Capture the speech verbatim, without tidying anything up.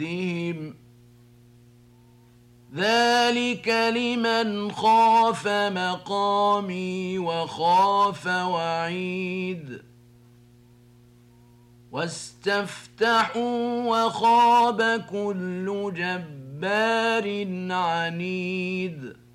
بهم ذلك لمن خاف مقامي وخاف وعيد واستفتحوا وخاب كل جبار عنيد